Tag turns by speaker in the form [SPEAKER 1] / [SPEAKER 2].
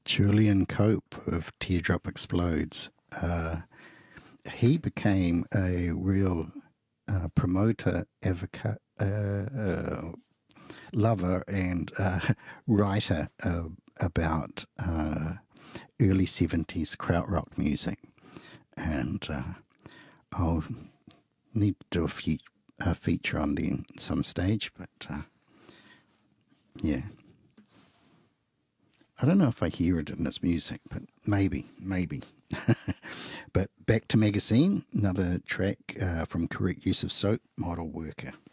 [SPEAKER 1] Julian Cope of Teardrop Explodes. He became a real promoter, lover, and writer about early 70s krautrock music. And I'll need to do a feature on them at some stage, but yeah. I don't know if I hear it in this music, but maybe. But back to Magazine, another track from Correct Use of Soap, Model Worker.